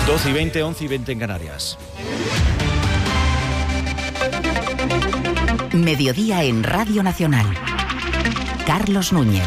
12:20, 11:20 en Canarias. Mediodía en Radio Nacional. Carlos Núñez.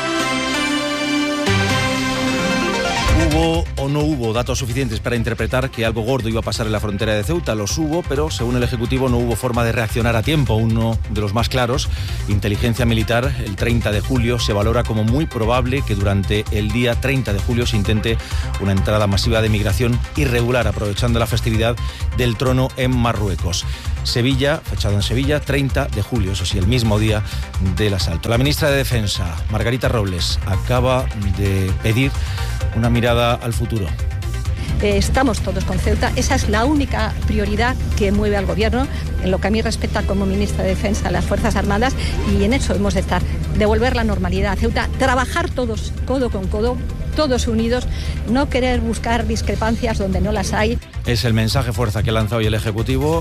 ¿Hubo o no hubo datos suficientes para interpretar que algo gordo iba a pasar en la frontera de Ceuta? Los hubo, pero según el Ejecutivo no hubo forma de reaccionar a tiempo. Uno de los más claros, inteligencia militar, el 30 de julio se valora como muy probable que durante el día 30 de julio se intente una entrada masiva de migración irregular, aprovechando la festividad del trono en Marruecos. Sevilla, fechado en Sevilla, 30 de julio, eso sí, el mismo día del asalto. La ministra de Defensa, Margarita Robles, acaba de pedir una mirada al futuro. Estamos todos con Ceuta, esa es la única prioridad que mueve al Gobierno, en lo que a mí respecta como ministra de Defensa, las Fuerzas Armadas, y en eso hemos de estar, devolver la normalidad a Ceuta, trabajar todos, codo con codo, todos unidos, no querer buscar discrepancias donde no las hay. Es el mensaje fuerza que lanza hoy el Ejecutivo.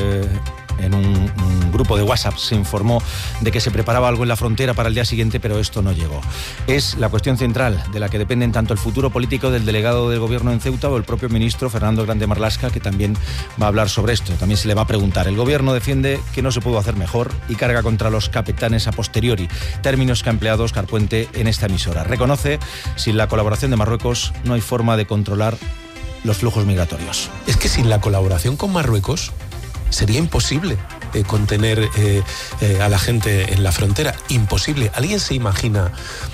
En un grupo de WhatsApp se informó de que se preparaba algo en la frontera para el día siguiente, pero esto no llegó. Es la cuestión central de la que dependen tanto el futuro político del delegado del Gobierno en Ceuta o el propio ministro Fernando Grande Marlaska, que también va a hablar sobre esto. También se le va a preguntar. El Gobierno defiende que no se pudo hacer mejor y carga contra los capitanes a posteriori, términos que ha empleado Óscar Puente en esta emisora. Reconoce, sin la colaboración de Marruecos no hay forma de controlar los flujos migratorios. Es que sin la colaboración con Marruecos sería imposible contener a la gente en la frontera. Imposible. ¿Alguien se imagina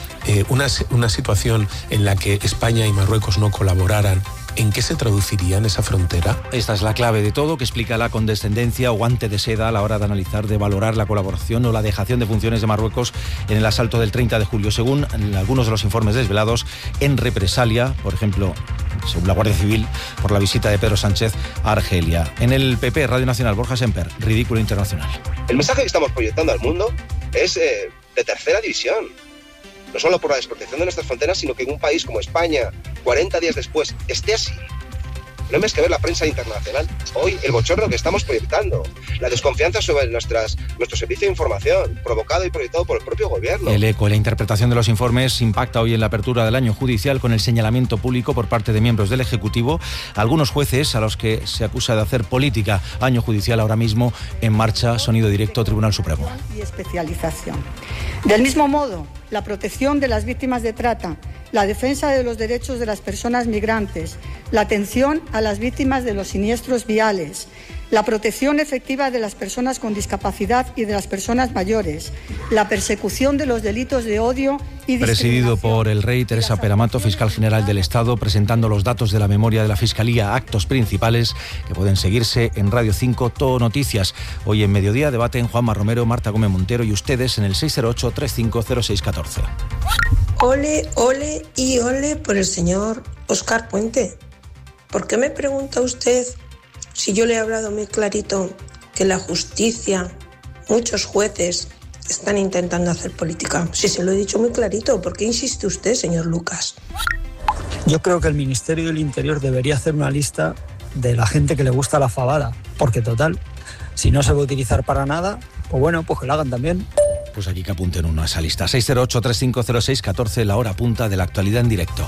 una situación en la que España y Marruecos no colaboraran? ¿En qué se traduciría en esa frontera? Esta es la clave de todo, que explica la condescendencia o guante de seda a la hora de analizar, de valorar la colaboración o la dejación de funciones de Marruecos en el asalto del 30 de julio, según algunos de los informes desvelados, en represalia, por ejemplo, según la Guardia Civil, por la visita de Pedro Sánchez a Argelia. En el PP, Radio Nacional, Borja Semper, ridículo internacional. El mensaje que estamos proyectando al mundo es de tercera división. No solo por la desprotección de nuestras fronteras, sino que en un país como España, 40 días después, esté así. No hay más que ver la prensa internacional. Hoy, el bochorno que estamos proyectando, la desconfianza sobre nuestro servicio de información, provocado y proyectado por el propio Gobierno. El eco y la interpretación de los informes impacta hoy en la apertura del año judicial con el señalamiento público por parte de miembros del Ejecutivo, algunos jueces a los que se acusa de hacer política. Año judicial ahora mismo en marcha, sonido directo, Tribunal Supremo. Y especialización. Del mismo modo, la protección de las víctimas de trata, la defensa de los derechos de las personas migrantes, la atención a las víctimas de los siniestros viales, la protección efectiva de las personas con discapacidad y de las personas mayores, la persecución de los delitos de odio y discriminación. Presidido por el rey, Teresa Peramato, fiscal general del Estado, presentando los datos de la memoria de la Fiscalía, actos principales que pueden seguirse en Radio 5 Todo Noticias. Hoy en Mediodía debaten Juanma Romero, Marta Gómez Montero y ustedes en el 608-350614. Ole, ole y ole por el señor Óscar Puente. ¿Por qué me pregunta usted si yo le he hablado muy clarito que la justicia, muchos jueces están intentando hacer política? Si se lo he dicho muy clarito, ¿por qué insiste usted, señor Lucas? Yo creo que el Ministerio del Interior debería hacer una lista de la gente que le gusta la fabada, porque total, si no se va a utilizar para nada, pues bueno, pues que lo hagan también. Pues aquí que apunten uno a esa lista. 608-350614, la hora punta de la actualidad en directo.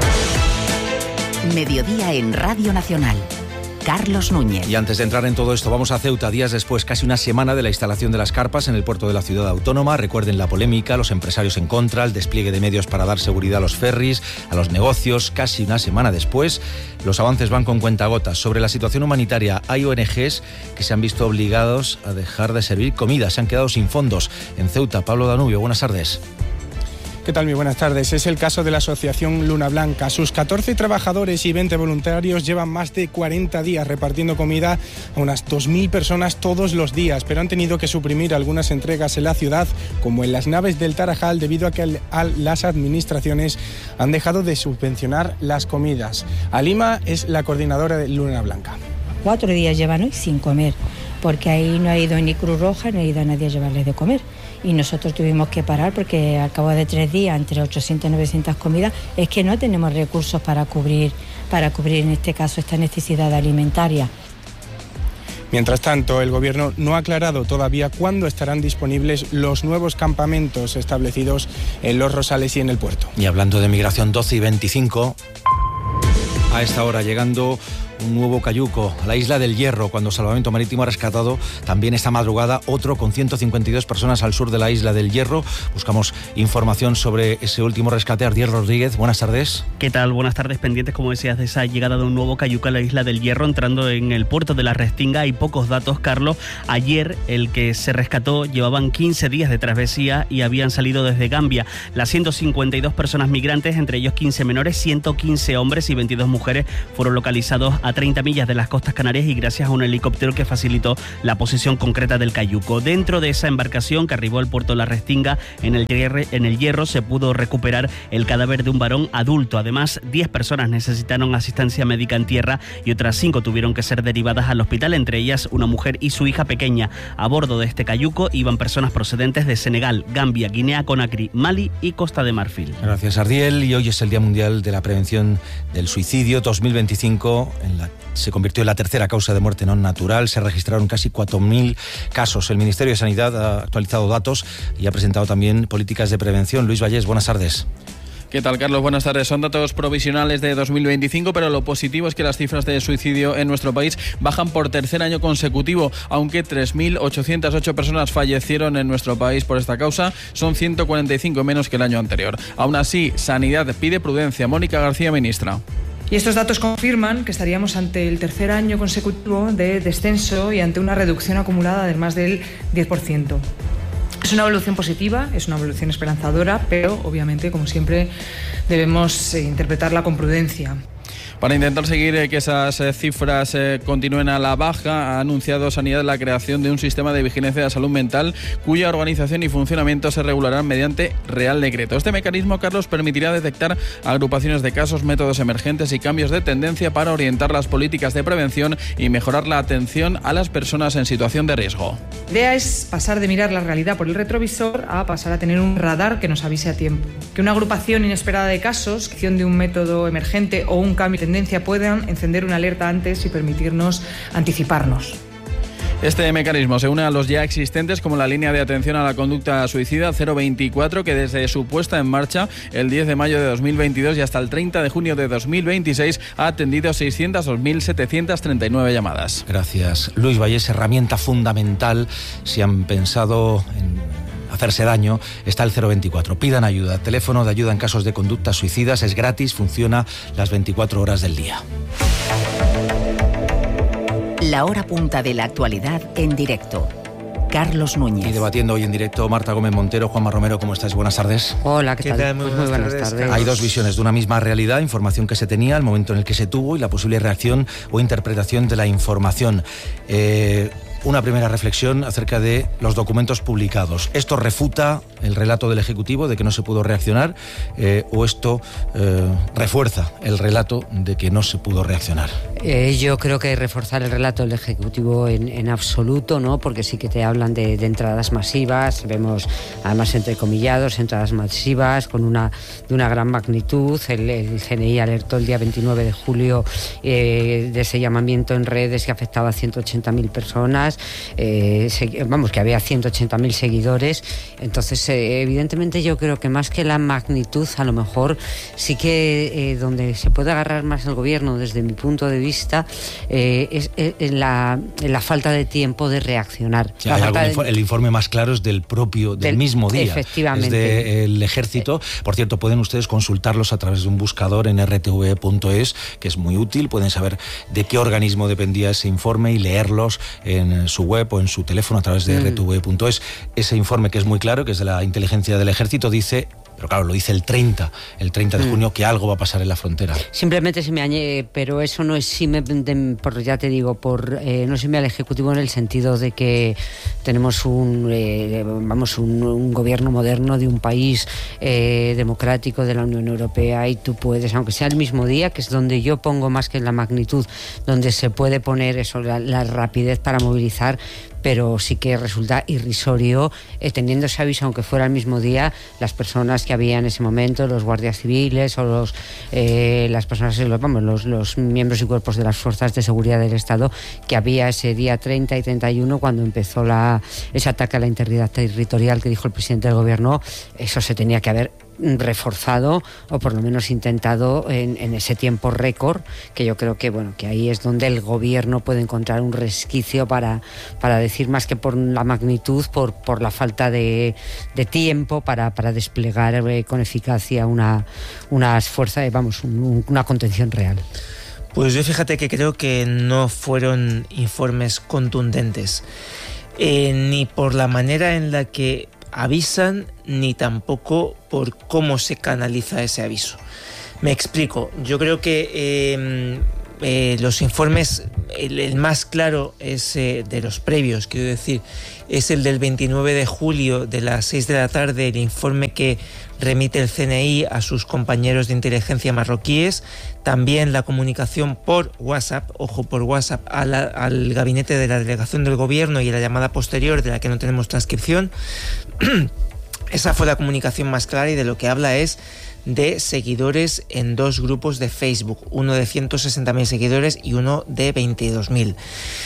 Mediodía en Radio Nacional. Carlos Núñez. Y antes de entrar en todo esto, vamos a Ceuta, días después, casi una semana de la instalación de las carpas en el puerto de la ciudad autónoma. Recuerden la polémica, los empresarios en contra, el despliegue de medios para dar seguridad a los ferries, a los negocios. Casi una semana después, los avances van con cuentagotas. Sobre la situación humanitaria, hay ONGs que se han visto obligados a dejar de servir comida, se han quedado sin fondos. En Ceuta, Pablo Danubio, buenas tardes. ¿Qué tal? Muy buenas tardes. Es el caso de la asociación Luna Blanca. Sus 14 trabajadores y 20 voluntarios llevan más de 40 días repartiendo comida a unas 2.000 personas todos los días, pero han tenido que suprimir algunas entregas en la ciudad, como en las naves del Tarajal, debido a que las administraciones han dejado de subvencionar las comidas. Alima es la coordinadora de Luna Blanca. 4 días llevan hoy sin comer, porque ahí no ha ido ni Cruz Roja, no ha ido a nadie a llevarles de comer. Y nosotros tuvimos que parar porque al cabo de 3 días, entre 800 y 900 comidas, es que no tenemos recursos para cubrir en este caso esta necesidad alimentaria. Mientras tanto, el Gobierno no ha aclarado todavía cuándo estarán disponibles los nuevos campamentos establecidos en Los Rosales y en el puerto. Y hablando de migración, 12:25... A esta hora, llegando un nuevo cayuco a la isla del Hierro, cuando Salvamento Marítimo ha rescatado también esta madrugada otro con 152 personas al sur de la isla del Hierro. Buscamos información sobre ese último rescate. Ardiel Rodríguez, buenas tardes. ¿Qué tal? Buenas tardes, pendientes, como decías, de esa llegada de un nuevo cayuco a la isla del Hierro, entrando en el puerto de la Restinga. Hay pocos datos, Carlos. Ayer el que se rescató llevaban 15 días de travesía y habían salido desde Gambia. Las 152 personas migrantes, entre ellos 15 menores, 115 hombres y 22 mujeres, fueron localizados a 30 millas de las costas canarias y gracias a un helicóptero que facilitó la posición concreta del cayuco. Dentro de esa embarcación que arribó al puerto de la Restinga, en el Hierro, se pudo recuperar el cadáver de un varón adulto. Además, 10 personas necesitaron asistencia médica en tierra y otras 5 tuvieron que ser derivadas al hospital, entre ellas una mujer y su hija pequeña. A bordo de este cayuco iban personas procedentes de Senegal, Gambia, Guinea-Conakry, Mali y Costa de Marfil. Gracias, Ardiel. Y hoy es el Día Mundial de la Prevención del Suicidio 2025. Se convirtió en la tercera causa de muerte no natural. Se registraron casi 4.000 casos. El Ministerio de Sanidad ha actualizado datos y ha presentado también políticas de prevención. Luis Vallés, buenas tardes. ¿Qué tal, Carlos? Buenas tardes. Son datos provisionales de 2025, pero lo positivo es que las cifras de suicidio en nuestro país bajan por tercer año consecutivo. Aunque 3.808 personas fallecieron en nuestro país por esta causa, son 145 menos que el año anterior. Aún así, Sanidad pide prudencia. Mónica García, ministra. Y estos datos confirman que estaríamos ante el tercer año consecutivo de descenso y ante una reducción acumulada de más del 10%. Es una evolución positiva, es una evolución esperanzadora, pero obviamente, como siempre, debemos interpretarla con prudencia. Para intentar seguir que esas cifras continúen a la baja, ha anunciado Sanidad la creación de un sistema de vigilancia de salud mental cuya organización y funcionamiento se regularán mediante Real Decreto. Este mecanismo, Carlos, permitirá detectar agrupaciones de casos, métodos emergentes y cambios de tendencia para orientar las políticas de prevención y mejorar la atención a las personas en situación de riesgo. La idea es pasar de mirar la realidad por el retrovisor a pasar a tener un radar que nos avise a tiempo. Que una agrupación inesperada de casos, acción de un método emergente o un cambio de tendencia puedan encender una alerta antes y permitirnos anticiparnos. Este mecanismo se une a los ya existentes, como la línea de atención a la conducta suicida 024, que desde su puesta en marcha el 10 de mayo de 2022 y hasta el 30 de junio de 2026 ha atendido 602.739 llamadas. Gracias, Luis Vallés. Herramienta fundamental si han pensado en hacerse daño, está el 024. Pidan ayuda. Teléfono de ayuda en casos de conductas suicidas. Es gratis, funciona las 24 horas del día. La hora punta de la actualidad en directo. Carlos Núñez. Y debatiendo hoy en directo Marta Gómez Montero. Juanma Romero, ¿cómo estáis? Buenas tardes. Hola, ¿qué tal? Muy buenas tardes. Hay dos visiones de una misma realidad, información que se tenía, el momento en el que se tuvo y la posible reacción o interpretación de la información. Una primera reflexión acerca de los documentos publicados. ¿Esto refuta el relato del Ejecutivo de que no se pudo reaccionar o esto refuerza el relato de que no se pudo reaccionar? Yo creo que reforzar el relato del Ejecutivo en absoluto, ¿no? Porque sí que te hablan de entradas masivas, vemos además entrecomillados, entradas masivas de una gran magnitud. El CNI alertó el día 29 de julio de ese llamamiento en redes que afectaba a 180.000 personas. Que había 180.000 seguidores. Entonces, evidentemente yo creo que más que la magnitud, a lo mejor sí que donde se puede agarrar más el gobierno, desde mi punto de vista, es en la falta de tiempo de reaccionar. Sí, el informe más claro es del mismo día. Efectivamente. Es del Ejército. Por cierto, pueden ustedes consultarlos a través de un buscador en rtve.es, que es muy útil. Pueden saber de qué organismo dependía ese informe y leerlos en su web o en su teléfono a través de rtve.es. Ese informe, que es muy claro, que es de la inteligencia del Ejército, dice, pero claro, lo dice el 30 de junio, que algo va a pasar en la frontera. Simplemente se me añade, pero eso no exime, ya te digo, no exime al Ejecutivo en el sentido de que tenemos un gobierno moderno de un país democrático de la Unión Europea, y tú puedes, aunque sea el mismo día, que es donde yo pongo más que en la magnitud, donde se puede poner eso, la rapidez para movilizar, pero sí que resulta irrisorio, teniendo ese aviso, aunque fuera el mismo día, las personas que había en ese momento, los guardias civiles o las personas, los miembros y cuerpos de las fuerzas de seguridad del Estado, que había ese día 30 y 31 cuando empezó ese ataque a la integridad territorial que dijo el presidente del gobierno. Eso se tenía que haber reforzado o por lo menos intentado en ese tiempo récord, que yo creo que que ahí es donde el gobierno puede encontrar un resquicio para decir, más que por la magnitud, por la falta de tiempo para desplegar con eficacia unas fuerzas, una contención real. Pues yo fíjate que creo que no fueron informes contundentes, ni por la manera en la que avisan, ni tampoco por cómo se canaliza ese aviso. Me explico. Yo creo que los informes, el más claro es de los previos, quiero decir, es el del 29 de julio de las 6 de la tarde, el informe que remite el CNI a sus compañeros de inteligencia marroquíes, también la comunicación por WhatsApp, por WhatsApp, al gabinete de la delegación del gobierno y la llamada posterior de la que no tenemos transcripción. Esa fue la comunicación más clara, y de lo que habla es de seguidores en dos grupos de Facebook, uno de 160.000 seguidores y uno de 22.000,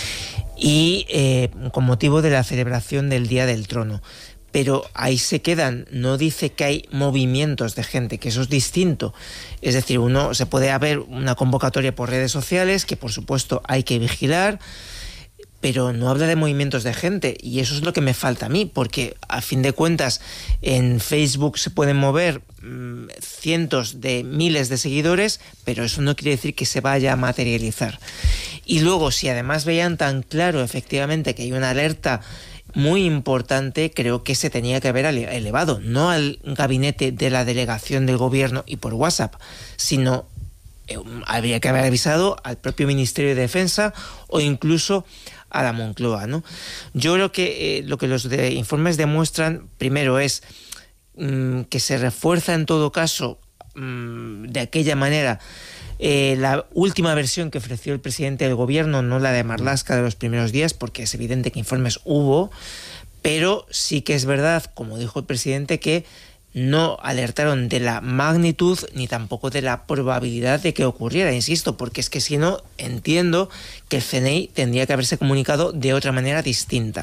y con motivo de la celebración del Día del Trono. Pero ahí se quedan, no dice que hay movimientos de gente, que eso es distinto. Es decir, se puede haber una convocatoria por redes sociales, que por supuesto hay que vigilar, pero no habla de movimientos de gente, y eso es lo que me falta a mí, porque a fin de cuentas en Facebook se pueden mover cientos de miles de seguidores, pero eso no quiere decir que se vaya a materializar. Y luego, si además veían tan claro efectivamente que hay una alerta muy importante, creo que se tenía que haber elevado, no al gabinete de la delegación del gobierno y por WhatsApp, sino habría que haber avisado al propio Ministerio de Defensa o incluso a la Moncloa, ¿no? Yo creo que lo que los informes demuestran, primero, es que se refuerza en todo caso de aquella manera la última versión que ofreció el presidente del gobierno, no la de Marlaska de los primeros días, porque es evidente que informes hubo, pero sí que es verdad, como dijo el presidente, que no alertaron de la magnitud ni tampoco de la probabilidad de que ocurriera, insisto, porque es que si no, entiendo que el CNI tendría que haberse comunicado de otra manera distinta.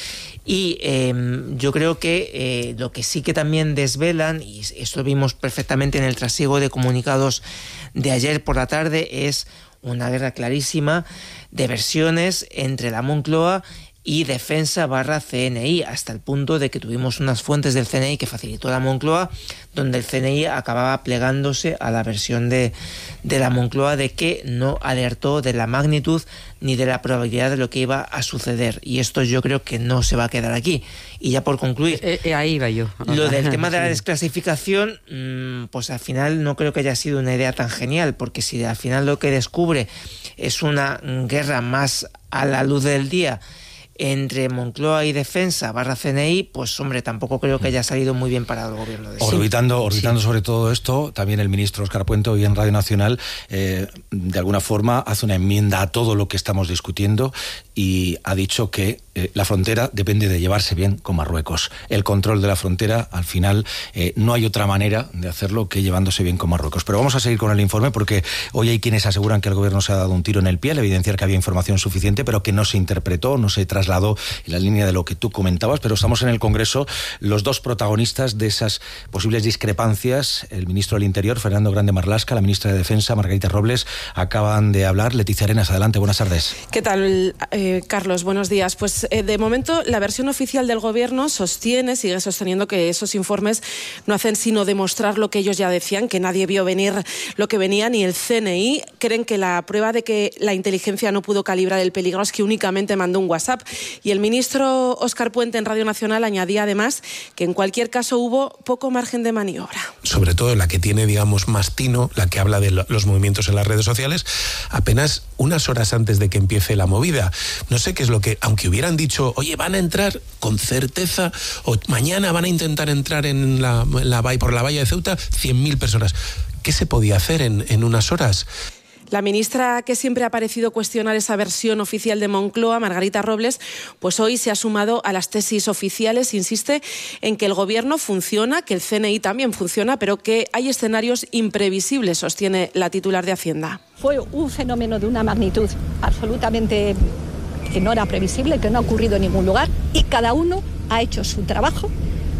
Y yo creo que lo que sí que también desvelan, y esto lo vimos perfectamente en el trasiego de comunicados de ayer por la tarde, es una guerra clarísima de versiones entre la Moncloa y Defensa/CNI, hasta el punto de que tuvimos unas fuentes del CNI que facilitó la Moncloa, donde el CNI acababa plegándose a la versión de la Moncloa de que no alertó de la magnitud ni de la probabilidad de lo que iba a suceder. Y esto yo creo que no se va a quedar aquí. Y ya por concluir, ahí iba yo. Lo del tema de la desclasificación, pues al final no creo que haya sido una idea tan genial, porque si al final lo que descubre es una guerra más a la luz del día entre Moncloa y Defensa/CNI, pues hombre, tampoco creo que haya salido muy bien parado el gobierno de Orbitando sobre todo esto, también el ministro Óscar Puente hoy en Radio Nacional de alguna forma hace una enmienda a todo lo que estamos discutiendo y ha dicho que la frontera depende de llevarse bien con Marruecos. El control de la frontera, al final, no hay otra manera de hacerlo que llevándose bien con Marruecos. Pero vamos a seguir con el informe, porque hoy hay quienes aseguran que el gobierno se ha dado un tiro en el pie al evidenciar que había información suficiente, pero que no se interpretó, no se trasladó en la línea de lo que tú comentabas. Pero estamos en el Congreso, los dos protagonistas de esas posibles discrepancias, el ministro del Interior, Fernando Grande Marlaska, la ministra de Defensa, Margarita Robles, acaban de hablar. Leticia Arenas, adelante, buenas tardes. ¿Qué tal, Carlos? Buenos días. Pues de momento la versión oficial del gobierno sigue sosteniendo que esos informes no hacen sino demostrar lo que ellos ya decían, que nadie vio venir lo que venía, ni el CNI. Creen que la prueba de que la inteligencia no pudo calibrar el peligro es que únicamente mandó un WhatsApp. Y el ministro Óscar Puente en Radio Nacional añadía además que en cualquier caso hubo poco margen de maniobra. Sobre todo la que tiene, digamos, más tino, la que habla de los movimientos en las redes sociales, apenas unas horas antes de que empiece la movida. No sé qué es lo que, aunque hubieran dicho, oye, van a entrar con certeza, o mañana van a intentar entrar en por la valla de Ceuta 100.000 personas. ¿Qué se podía hacer en unas horas? La ministra, que siempre ha parecido cuestionar esa versión oficial de Moncloa, Margarita Robles, pues hoy se ha sumado a las tesis oficiales. Insiste en que el gobierno funciona, que el CNI también funciona, pero que hay escenarios imprevisibles, sostiene la titular de Hacienda. Fue un fenómeno de una magnitud absolutamente que no era previsible, que no ha ocurrido en ningún lugar, y cada uno ha hecho su trabajo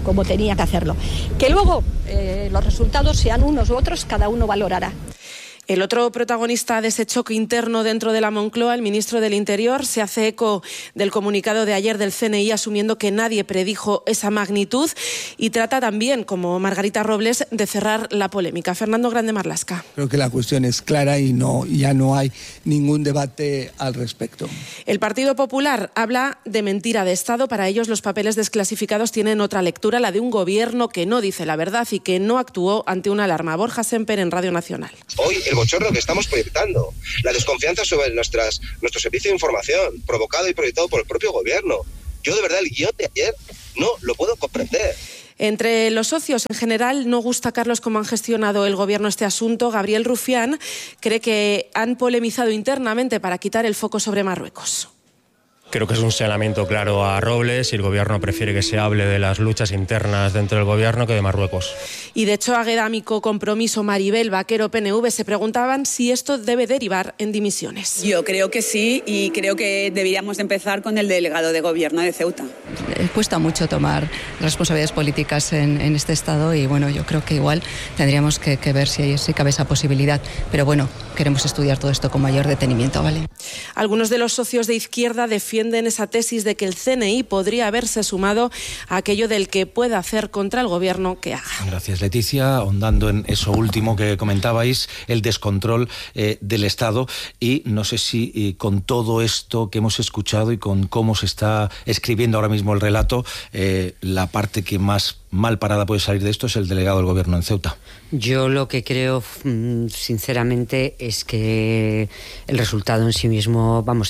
como tenía que hacerlo. Que luego los resultados sean unos u otros, cada uno valorará. El otro protagonista de ese choque interno dentro de la Moncloa, el ministro del Interior, se hace eco del comunicado de ayer del CNI, asumiendo que nadie predijo esa magnitud, y trata también, como Margarita Robles, de cerrar la polémica. Fernando Grande Marlasca. Creo que la cuestión es clara y ya no hay ningún debate al respecto. El Partido Popular habla de mentira de Estado. Para ellos los papeles desclasificados tienen otra lectura, la de un gobierno que no dice la verdad y que no actuó ante una alarma. Borja Semper en Radio Nacional. Hoy el bochorno que estamos proyectando, la desconfianza sobre nuestro servicio de información, provocado y proyectado por el propio gobierno. Yo de verdad el guión de ayer no lo puedo comprender. Entre los socios en general no gusta, Carlos, cómo han gestionado el gobierno este asunto. Gabriel Rufián cree que han polemizado internamente para quitar el foco sobre Marruecos. Creo que es un señalamiento claro a Robles y el gobierno prefiere que se hable de las luchas internas dentro del gobierno que de Marruecos. Y de hecho, Aguedámico, Compromiso, Maribel Vaquero, PNV, se preguntaban si esto debe derivar en dimisiones. Yo creo que sí, y creo que deberíamos empezar con el delegado de gobierno de Ceuta. Cuesta mucho tomar responsabilidades políticas en este estado y bueno, yo creo que igual tendríamos que ver si cabe esa posibilidad. Pero bueno, queremos estudiar todo esto con mayor detenimiento, ¿vale? Algunos de los socios de izquierda defienden esa tesis de que el CNI podría haberse sumado a aquello del que pueda hacer contra el gobierno que haga. Gracias, Leticia. Ahondando en eso último que comentabais, el descontrol del Estado, y no sé si con todo esto que hemos escuchado y con cómo se está escribiendo ahora mismo el relato, la parte que más mal parada puede salir de esto es el delegado del gobierno en Ceuta. Yo lo que creo, sinceramente, es que el resultado en sí mismo, vamos,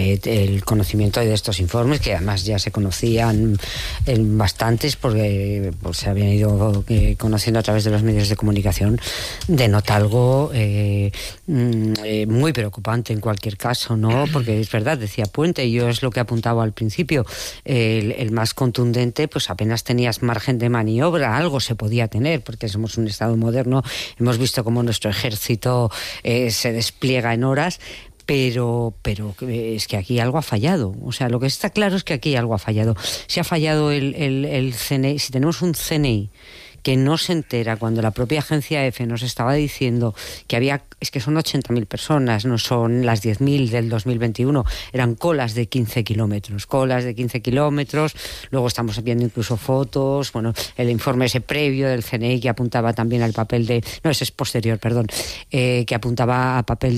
el conocimiento de estos informes, que además ya se conocían bastantes porque se habían ido conociendo a través de los medios de comunicación, denota algo muy preocupante en cualquier caso, ¿no? Porque es verdad, decía Puente, y yo es lo que apuntaba al principio, el más contundente, pues apenas tenías margen de maniobra, algo se podía tener, porque somos un Estado moderno, hemos visto cómo nuestro ejército se despliega en horas, pero es que aquí algo ha fallado. O sea, lo que está claro es que aquí algo ha fallado. Si ha fallado el CNI, si tenemos un CNI que no se entera cuando la propia agencia EFE nos estaba diciendo que es que son 80.000 personas, no son las 10.000 del 2021, eran colas de 15 kilómetros, luego estamos viendo incluso fotos, bueno, el informe ese previo del CNI que apuntaba también al papel de, no, ese es posterior, perdón, que apuntaba al papel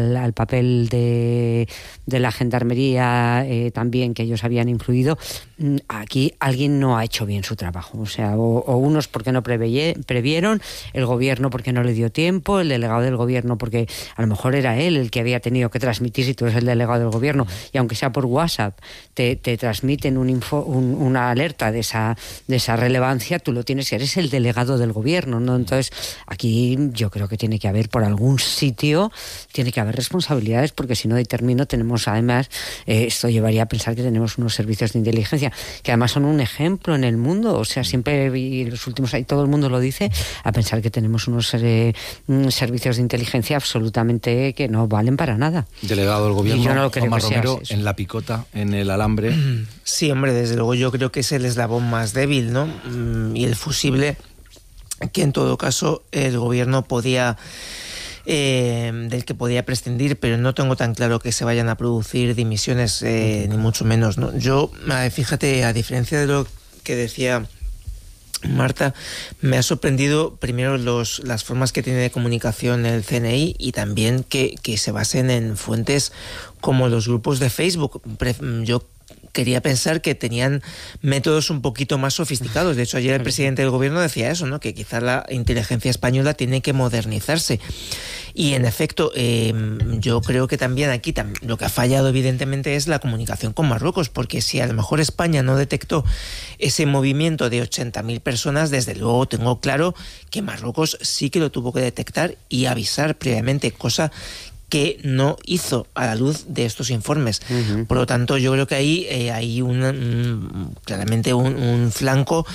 de la gendarmería también, que ellos habían influido. Aquí alguien no ha hecho bien su trabajo, o sea, o unos porque no previeron, el gobierno porque no le dio tiempo, el delegado del gobierno porque a lo mejor era él el que había tenido que transmitir, si tú eres el delegado del gobierno y aunque sea por WhatsApp te transmiten una alerta de esa relevancia, tú lo tienes, eres el delegado del gobierno, ¿no? Entonces aquí yo creo que tiene que haber, por algún sitio tiene que haber responsabilidades, porque si no determino, tenemos además, esto llevaría a pensar que tenemos unos servicios de inteligencia que además son un ejemplo en el mundo, o sea, siempre, y los últimos años todo el mundo lo dice, a pensar que tenemos unos servicios de inteligencia absolutamente que no valen para nada. Delegado del gobierno, yo no lo creo Juanma que sea Romero, en la picota, en el alambre. Sí, hombre, desde luego yo creo que es el eslabón más débil, ¿no? Y el fusible que en todo caso el gobierno podía... del que podía prescindir, pero no tengo tan claro que se vayan a producir dimisiones, ni mucho menos, ¿no? Yo, fíjate, a diferencia de lo que decía Marta, me ha sorprendido primero las formas que tiene de comunicación el CNI y también que se basen en fuentes como los grupos de Facebook. Yo quería pensar que tenían métodos un poquito más sofisticados. De hecho, ayer el presidente del gobierno decía eso, ¿no? Que quizás la inteligencia española tiene que modernizarse. Y en efecto, yo creo que también aquí lo que ha fallado evidentemente es la comunicación con Marruecos, porque si a lo mejor España no detectó ese movimiento de 80.000 personas, desde luego tengo claro que Marruecos sí que lo tuvo que detectar y avisar previamente, cosa que no hizo a la luz de estos informes. Uh-huh. Por lo tanto, yo creo que ahí hay claramente un flanco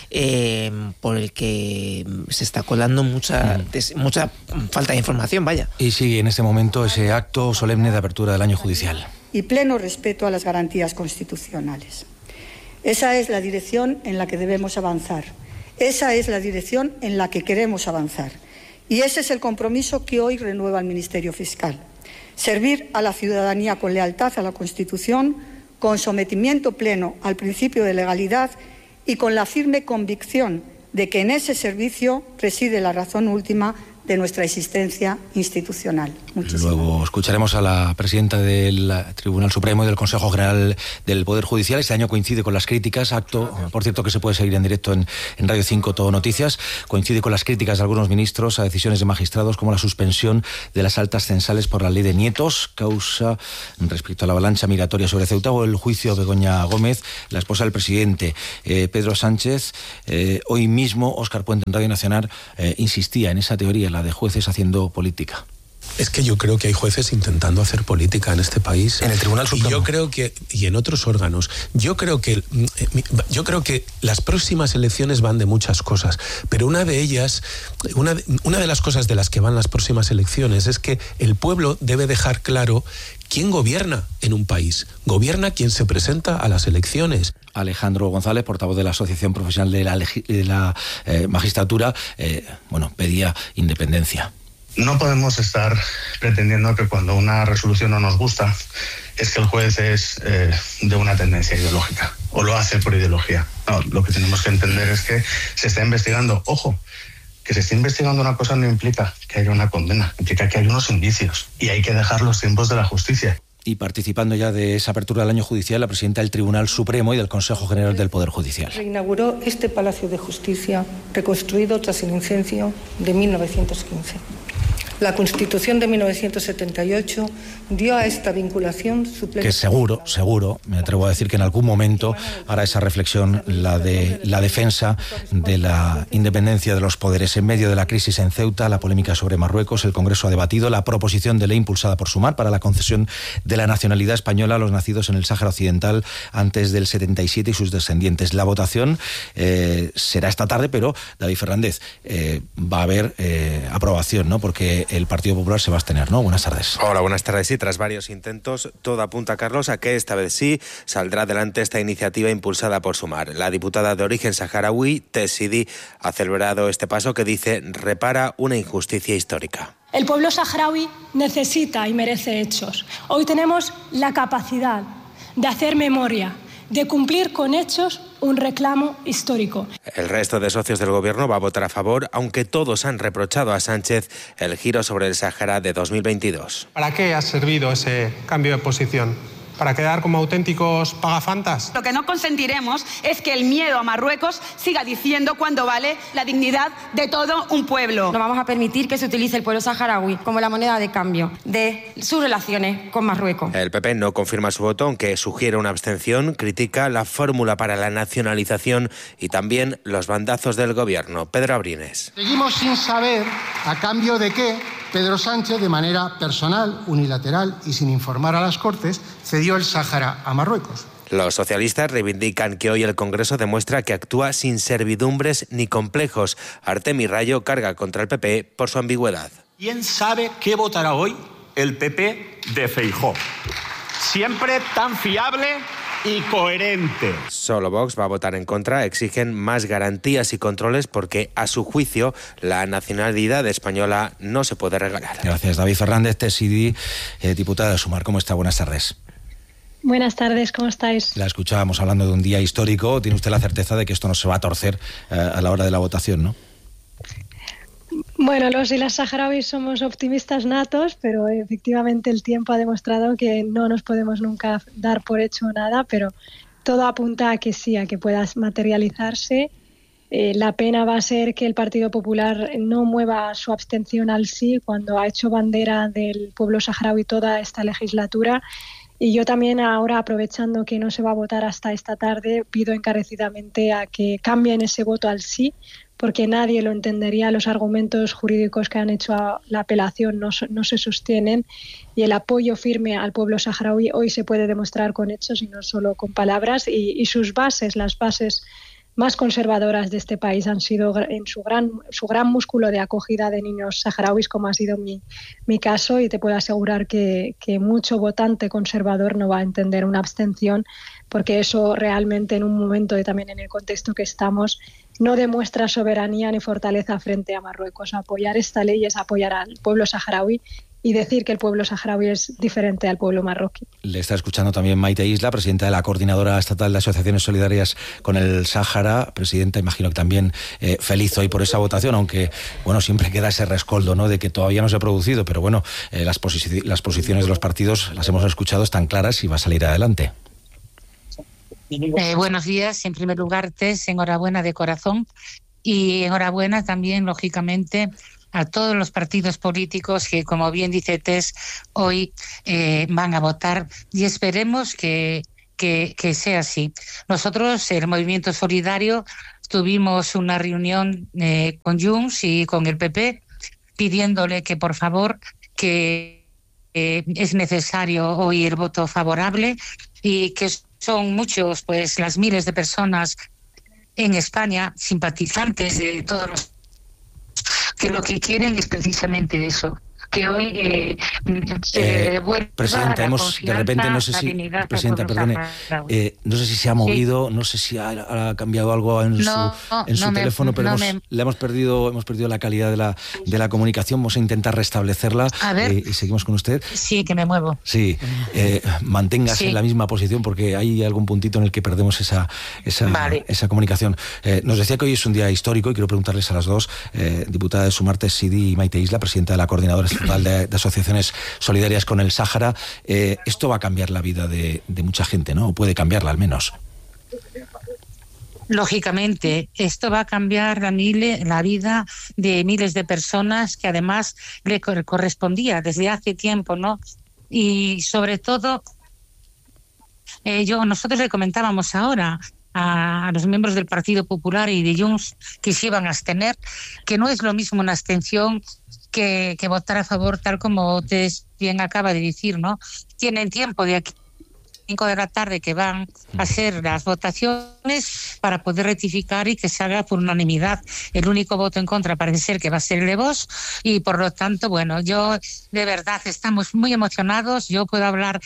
por el que se está colando mucha falta de información, vaya. Y sigue en este momento ese acto solemne de apertura del año judicial. Y pleno respeto a las garantías constitucionales. Esa es la dirección en la que debemos avanzar. Esa es la dirección en la que queremos avanzar. Y ese es el compromiso que hoy renueva el Ministerio Fiscal. Servir a la ciudadanía con lealtad a la Constitución, con sometimiento pleno al principio de legalidad y con la firme convicción de que en ese servicio reside la razón última de nuestra existencia institucional. Luego escucharemos a la presidenta del Tribunal Supremo y del Consejo General del Poder Judicial. Este año coincide con las críticas, acto, por cierto, que se puede seguir en directo en Radio 5 Todo Noticias, coincide con las críticas de algunos ministros a decisiones de magistrados como la suspensión de las altas censales por la ley de nietos, causa respecto a la avalancha migratoria sobre Ceuta, o el juicio de Begoña Gómez, la esposa del presidente Pedro Sánchez. Hoy mismo Óscar Puente en Radio Nacional insistía en esa teoría, la de jueces haciendo política. Es que yo creo que hay jueces intentando hacer política en este país. En el Tribunal Supremo. Y yo creo que, y en otros órganos, yo creo que las próximas elecciones van de muchas cosas, pero una de ellas, una de las cosas de las que van las próximas elecciones es que el pueblo debe dejar claro quién gobierna en un país. Gobierna quien se presenta a las elecciones. Alejandro González, portavoz de la Asociación Profesional de la Magistratura, pedía independencia. No podemos estar pretendiendo que cuando una resolución no nos gusta es que el juez es de una tendencia ideológica o lo hace por ideología. No, lo que tenemos que entender es que se está investigando. Ojo, que se esté investigando una cosa no implica que haya una condena, implica que hay unos indicios y hay que dejar los tiempos de la justicia. Y participando ya de esa apertura del año judicial, la presidenta del Tribunal Supremo y del Consejo General del Poder Judicial. Reinauguró este Palacio de Justicia, reconstruido tras el incendio de 1915. La Constitución de 1978 dio a esta vinculación su plena... Que seguro, me atrevo a decir que en algún momento hará esa reflexión la de la defensa de la independencia de los poderes. En medio de la crisis en Ceuta, la polémica sobre Marruecos, el Congreso ha debatido la proposición de ley impulsada por Sumar para la concesión de la nacionalidad española a los nacidos en el Sáhara Occidental antes del 77 y sus descendientes. La votación será esta tarde, pero, David Fernández, va a haber aprobación, ¿no? Porque el Partido Popular se va a abstener, ¿no? Buenas tardes. Hola, buenas tardes. Sí, tras varios intentos, todo apunta, Carlos, a que esta vez sí saldrá adelante esta iniciativa impulsada por Sumar. La diputada de origen saharaui, Tess Sidi, ha celebrado este paso que dice repara una injusticia histórica. El pueblo saharaui necesita y merece hechos. Hoy tenemos la capacidad de hacer memoria, de cumplir con hechos un reclamo histórico. El resto de socios del gobierno va a votar a favor, aunque todos han reprochado a Sánchez el giro sobre el Sáhara de 2022. ¿Para qué ha servido ese cambio de posición? ¿Para quedar como auténticos pagafantas? Lo que no consentiremos es que el miedo a Marruecos siga diciendo cuánto vale la dignidad de todo un pueblo. No vamos a permitir que se utilice el pueblo saharaui como la moneda de cambio de sus relaciones con Marruecos. El PP no confirma su voto, aunque sugiere una abstención, critica la fórmula para la nacionalización y también los bandazos del gobierno. Pedro Abrines. Seguimos sin saber a cambio de qué Pedro Sánchez, de manera personal, unilateral y sin informar a las Cortes, cedió el Sáhara a Marruecos. Los socialistas reivindican que hoy el Congreso demuestra que actúa sin servidumbres ni complejos. Artemi Rayo carga contra el PP por su ambigüedad. ¿Quién sabe qué votará hoy el PP de Feijóo? Siempre tan fiable y coherente. Solo Vox va a votar en contra. Exigen más garantías y controles porque, a su juicio, la nacionalidad española no se puede regalar. Gracias, David Fernández, Tess Sidi, diputada de Sumar. ¿Cómo está? Buenas tardes. Buenas tardes, ¿cómo estáis? La escuchábamos hablando de un día histórico. ¿Tiene usted la certeza de que esto no se va a torcer a la hora de la votación, no? Bueno, los y las saharauis somos optimistas natos, pero efectivamente el tiempo ha demostrado que no nos podemos nunca dar por hecho nada, pero todo apunta a que sí, a que pueda materializarse. La pena va a ser que el Partido Popular no mueva su abstención al sí cuando ha hecho bandera del pueblo saharaui toda esta legislatura. Y yo también ahora, aprovechando que no se va a votar hasta esta tarde, pido encarecidamente a que cambien ese voto al sí, porque nadie lo entendería. Los argumentos jurídicos que han hecho a la apelación no se sostienen y el apoyo firme al pueblo saharaui hoy se puede demostrar con hechos y no solo con palabras, y sus bases, las bases más conservadoras de este país han sido en su gran músculo de acogida de niños saharauis, como ha sido mi caso, y te puedo asegurar que mucho votante conservador no va a entender una abstención, porque eso realmente en un momento y también en el contexto que estamos no demuestra soberanía ni fortaleza frente a Marruecos. Apoyar esta ley es apoyar al pueblo saharaui y decir que el pueblo saharaui es diferente al pueblo marroquí. Le está escuchando también Maite Isla, presidenta de la Coordinadora Estatal de Asociaciones Solidarias con el Sáhara. Presidenta, imagino que también feliz hoy por esa votación, aunque bueno, siempre queda ese rescoldo, ¿no?, de que todavía no se ha producido, pero bueno, las posiciones de los partidos las hemos escuchado, están claras y va a salir adelante. Buenos días. En primer lugar, Tess, enhorabuena de corazón, y enhorabuena también, lógicamente, a todos los partidos políticos que, como bien dice Tess, hoy van a votar, y esperemos que sea así. Nosotros, el Movimiento Solidario, tuvimos una reunión con Junts y con el PP pidiéndole que, por favor, que es necesario oír el voto favorable, y que son muchos, pues las miles de personas en España, simpatizantes de todos los, que lo que quieren es precisamente eso, que hoy Presidenta, de repente, no sé si, Presidenta, perdone, no sé si se ha movido, no sé si ha cambiado algo en su teléfono, pero hemos perdido la calidad de la comunicación. Vamos a intentar restablecerla y seguimos con usted. Sí, que me muevo. Sí, manténgase en la misma posición, porque hay algún puntito en el que perdemos esa comunicación. Nos decía que hoy es un día histórico, y quiero preguntarles a las dos, diputada de Sumar, Tessidi, y Maite Isla, presidenta de la Coordinadora Estatal de Asociaciones Solidarias con el Sáhara. Esto va a cambiar la vida de mucha gente, ¿no? O puede cambiarla, al menos. Lógicamente, esto va a cambiar la vida de miles de personas que además le correspondía desde hace tiempo, ¿no? Y sobre todo, nosotros le comentábamos ahora a los miembros del Partido Popular y de Junts que se iban a abstener, que no es lo mismo una abstención que votar a favor, tal como usted bien acaba de decir, ¿no? Tienen tiempo de aquí 5 de la tarde que van a hacer las votaciones para poder rectificar y que se haga por unanimidad. El único voto en contra parece ser que va a ser el de Vox, y por lo tanto, bueno, yo de verdad estamos muy emocionados. Yo puedo hablar.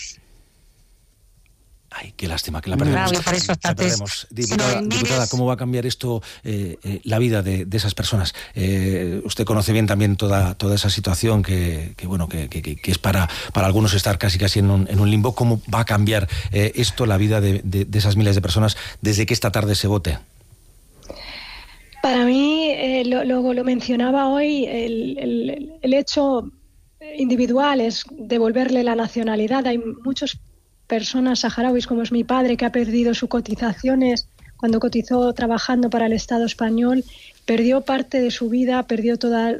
Ay, qué lástima que la perdemos. Diputada, ¿cómo va a cambiar esto la vida de esas personas? Usted conoce bien también toda esa situación que es para algunos estar casi en un limbo. ¿Cómo va a cambiar esto la vida de esas miles de personas desde que esta tarde se vote? Para mí, lo mencionaba hoy, el hecho individual es devolverle la nacionalidad. Hay muchos personas saharauis, como es mi padre, que ha perdido sus cotizaciones cuando cotizó trabajando para el Estado español, perdió parte de su vida, perdió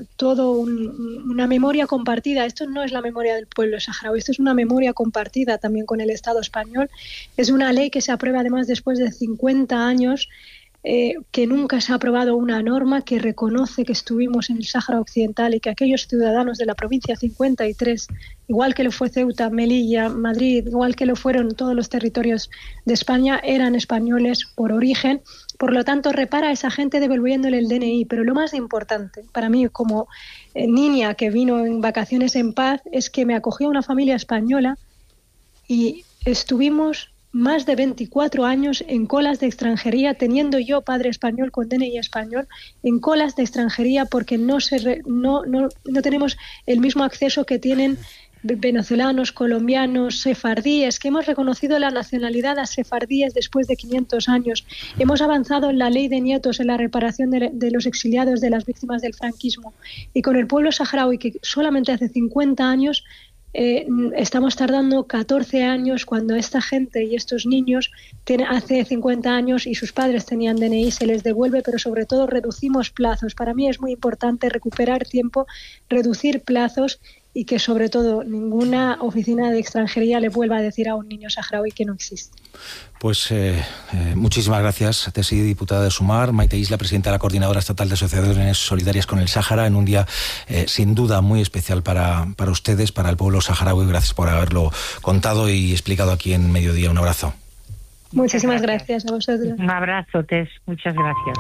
una memoria compartida. Esto no es la memoria del pueblo saharaui, esto es una memoria compartida también con el Estado español. Es una ley que se aprueba además después de 50 años, que nunca se ha aprobado una norma que reconoce que estuvimos en el Sáhara Occidental y que aquellos ciudadanos de la provincia 53, igual que lo fue Ceuta, Melilla, Madrid, igual que lo fueron todos los territorios de España, eran españoles por origen. Por lo tanto, repara a esa gente devolviéndole el DNI. Pero lo más importante para mí, como niña que vino en vacaciones en paz, es que me acogió una familia española y estuvimos más de 24 años en colas de extranjería, teniendo yo padre español con DNI español, en colas de extranjería, porque no tenemos el mismo acceso que tienen venezolanos, colombianos, sefardíes, que hemos reconocido la nacionalidad a sefardíes después de 500 años. Hemos avanzado en la ley de nietos, en la reparación de los exiliados, de las víctimas del franquismo. Y con el pueblo saharaui, que solamente hace 50 años estamos tardando 14 años, cuando esta gente y estos niños hace 50 años y sus padres tenían DNI, se les devuelve, pero sobre todo reducimos plazos. Para mí es muy importante recuperar tiempo, reducir plazos, y que sobre todo ninguna oficina de extranjería le vuelva a decir a un niño saharaui que no existe. Pues muchísimas gracias, Tessidi, diputada de Sumar, Maite Isla, presidenta de la Coordinadora Estatal de Asociaciones Solidarias con el Sáhara, en un día sin duda muy especial para ustedes, para el pueblo saharaui. Gracias por haberlo contado y explicado aquí en Mediodía. Un abrazo. Muchísimas gracias a vosotros. Un abrazo, Tess. Muchas gracias.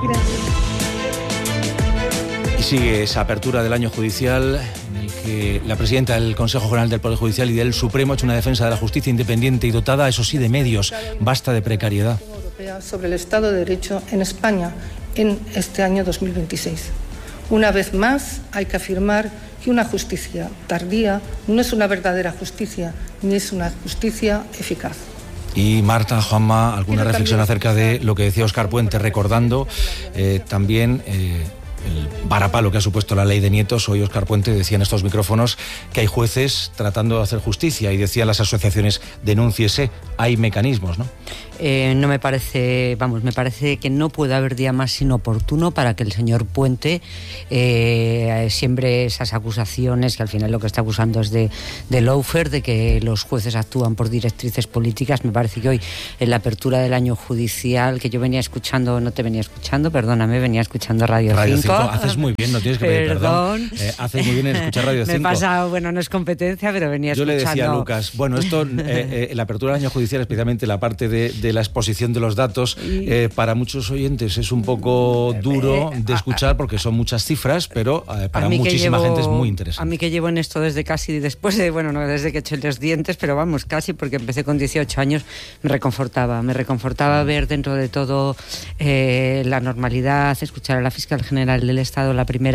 Y sigue esa apertura del año judicial en el que la presidenta del Consejo General del Poder Judicial y del Supremo ha hecho una defensa de la justicia independiente y dotada, eso sí, de medios. Basta de precariedad. Sobre el Estado de Derecho en España en este año 2026. Una vez más, hay que afirmar que una justicia tardía no es una verdadera justicia, ni es una justicia eficaz. Y Marta, Juanma, ¿alguna reflexión acerca de lo que decía Óscar Puente, recordando también el varapalo que ha supuesto la ley de nietos? Hoy Óscar Puente decía en estos micrófonos que hay jueces tratando de hacer justicia y decían las asociaciones, denúnciese, hay mecanismos, ¿no? No me parece, me parece que no puede haber día más inoportuno para que el señor Puente siembre esas acusaciones, que al final lo que está acusando es de lawfare, de que los jueces actúan por directrices políticas. Me parece que hoy, en la apertura del año judicial, que yo venía escuchando, no te venía escuchando, perdóname, venía escuchando Radio 5. Haces muy bien, no tienes que pedir perdón. Haces muy bien en escuchar Radio 5. Me pasa, bueno, no es competencia, pero venía escuchando. Yo le decía a Lucas, bueno, esto, la apertura del año judicial, especialmente la parte de la exposición de los datos, para muchos oyentes es un poco duro de escuchar porque son muchas cifras, pero para muchísima gente es muy interesante. A mí que llevo en esto desde casi, después de, bueno, no desde que he hecho los dientes, pero vamos, casi, porque empecé con 18 años, me reconfortaba ver dentro de todo la normalidad, escuchar a la fiscal general del Estado,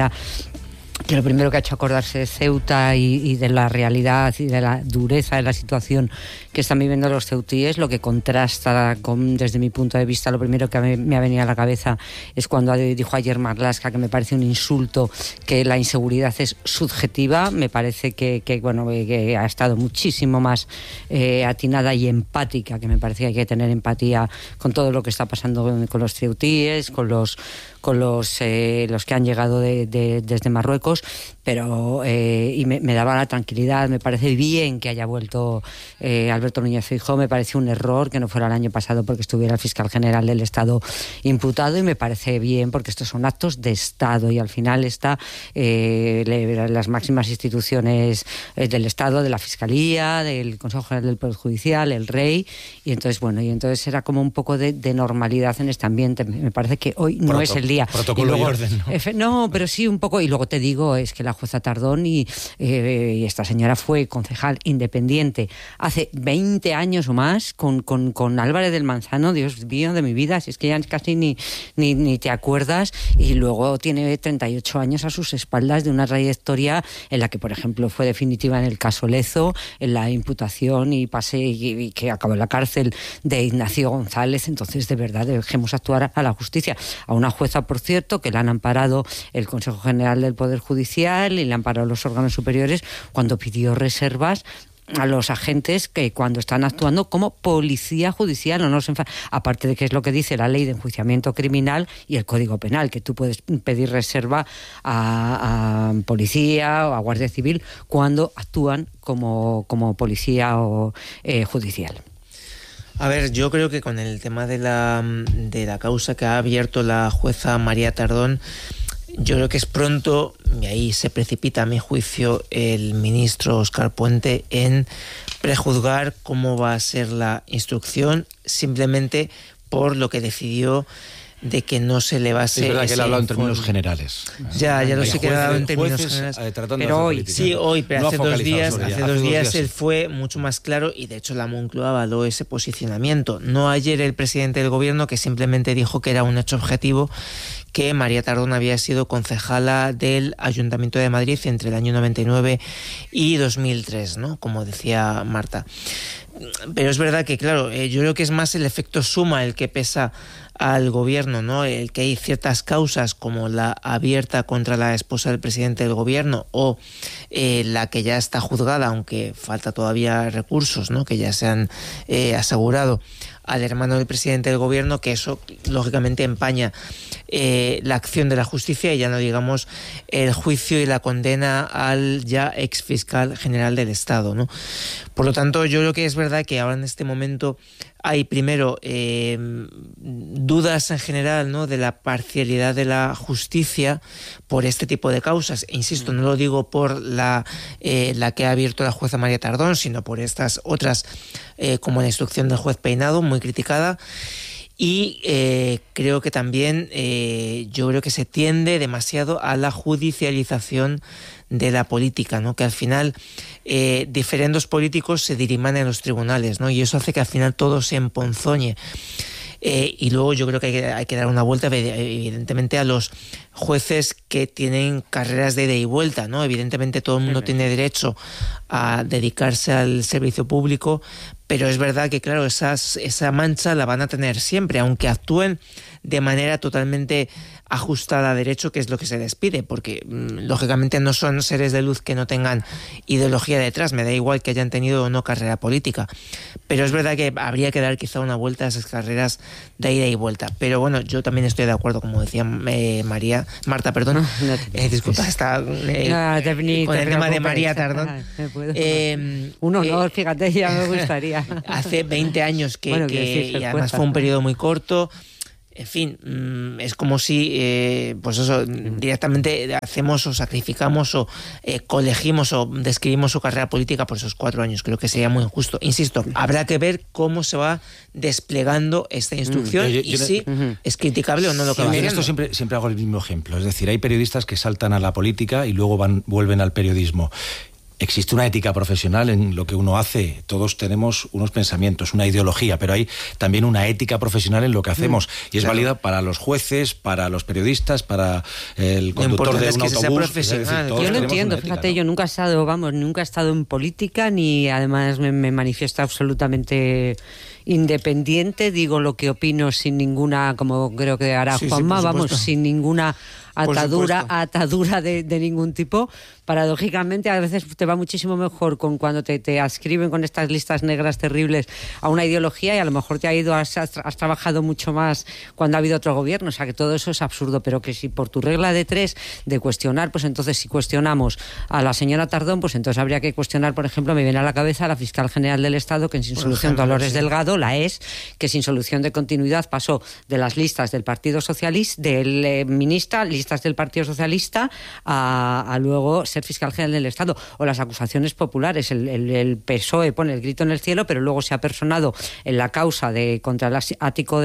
que lo primero que ha hecho acordarse de Ceuta y de la realidad y de la dureza de la situación que están viviendo los ceutíes, lo que contrasta con, desde mi punto de vista, lo primero que me ha venido a la cabeza es cuando dijo ayer Marlaska, que me parece un insulto, que la inseguridad es subjetiva. Me parece que ha estado muchísimo más atinada y empática, que me parece que hay que tener empatía con todo lo que está pasando con los ceutíes, con los que han llegado desde Marruecos, pero y me daba la tranquilidad. Me parece bien que haya vuelto Alberto Núñez Feijóo, me parece un error que no fuera el año pasado porque estuviera el fiscal general del Estado imputado, y me parece bien porque estos son actos de Estado y al final está las máximas instituciones del Estado, de la Fiscalía, del Consejo General del Poder Judicial, el Rey, y entonces era como un poco de normalidad en este ambiente. Me parece que hoy no es el día. Protocolo y orden, ¿no? No, pero sí un poco. Y luego te digo, es que la jueza Tardón y esta señora fue concejal independiente hace 20 años o más con Álvarez del Manzano, Dios mío de mi vida, si es que ya casi ni te acuerdas, y luego tiene 38 años a sus espaldas de una trayectoria en la que, por ejemplo, fue definitiva en el caso Lezo, en la imputación y que acabó en la cárcel de Ignacio González. Entonces, de verdad, dejemos actuar a la justicia, a una jueza, por cierto, que la han amparado el Consejo General del Poder Judicial y le han amparado los órganos superiores cuando pidió reservas a los agentes que cuando están actuando como policía judicial. Aparte de que es lo que dice la ley de enjuiciamiento criminal y el Código Penal, que tú puedes pedir reserva a policía o a Guardia Civil cuando actúan como policía o judicial. A ver, yo creo que con el tema de la causa que ha abierto la jueza María Tardón, yo creo que es pronto, y ahí se precipita a mi juicio el ministro Óscar Puente en prejuzgar cómo va a ser la instrucción, simplemente por lo que decidió de que no se le base. Es verdad que él ha hablado en términos generales. Ya lo sé que ha hablado en términos generales. Pero hoy, pero no hace dos días él fue mucho más claro, y de hecho la Moncloa avaló ese posicionamiento. No ayer el presidente del gobierno, que simplemente dijo que era un hecho objetivo que María Tardón había sido concejala del Ayuntamiento de Madrid entre el año 99 y 2003, ¿no? Como decía Marta. Pero es verdad que, claro, yo creo que es más el efecto suma el que pesa al gobierno, ¿no? El que hay ciertas causas como la abierta contra la esposa del presidente del gobierno o la que ya está juzgada, aunque falta todavía recursos, ¿no? Que ya se han asegurado al hermano del presidente del gobierno, que eso lógicamente empaña la acción de la justicia, y ya no digamos el juicio y la condena al ya ex fiscal general del Estado, ¿no? Por lo tanto, yo creo que es verdad que ahora en este momento hay primero dudas en general, ¿no?, de la parcialidad de la justicia por este tipo de causas. E insisto, no lo digo por la que ha abierto la jueza María Tardón, sino por estas otras como la instrucción del juez Peinado, muy criticada. Y creo que también yo creo que se tiende demasiado a la judicialización de la política, ¿no? Que al final diferendos políticos se diriman en los tribunales, ¿no? Y eso hace que al final todo se emponzoñe. Y luego yo creo que hay que dar una vuelta evidentemente a los jueces que tienen carreras de ida y vuelta, ¿no? Evidentemente todo el mundo tiene derecho a dedicarse al servicio público, pero es verdad que, claro, esa mancha la van a tener siempre, aunque actúen de manera totalmente ajustada a derecho, que es lo que se les pide, porque lógicamente no son seres de luz que no tengan ideología detrás, me da igual que hayan tenido o no carrera política, pero es verdad que habría que dar quizá una vuelta a esas carreras de ida y vuelta. Pero bueno, yo también estoy de acuerdo, como decía Marta, perdón, disculpa, está con el tema de María Tardón. Un honor, fíjate, ya me gustaría. Hace 20 años que y además fue un periodo muy corto. En fin, es como si, pues eso, directamente hacemos o sacrificamos o colegimos o describimos su carrera política por esos 4 años. Creo que sería muy injusto. Insisto, habrá que ver cómo se va desplegando esta instrucción y si es criticable o no lo que va haciendo. Esto siempre hago el mismo ejemplo. Es decir, hay periodistas que saltan a la política y luego vuelven al periodismo. Existe una ética profesional en lo que uno hace. Todos tenemos unos pensamientos, una ideología, pero hay también una ética profesional en lo que hacemos. Y es válida para los jueces, para los periodistas, para el conductor de un autobús. Yo lo entiendo, fíjate, ¿no? Yo nunca he estado en política, ni además me manifiesto absolutamente independiente, digo lo que opino sin ninguna, como creo que hará Juanma, sin ninguna atadura de ningún tipo. Paradójicamente, a veces te va muchísimo mejor con cuando te adscriben con estas listas negras terribles a una ideología, y a lo mejor has trabajado mucho más cuando ha habido otro gobierno. O sea, que todo eso es absurdo, pero que si por tu regla de 3 de cuestionar, pues entonces si cuestionamos a la señora Tardón, pues entonces habría que cuestionar, por ejemplo, me viene a la cabeza la fiscal general del Estado, que sin solución, Dolores Delgado, que sin solución de continuidad pasó de las listas del Partido Socialista, listas del Partido Socialista, a luego ser fiscal general del Estado. O las acusaciones populares, el PSOE pone el grito en el cielo, pero luego se ha personado en la causa contra el ático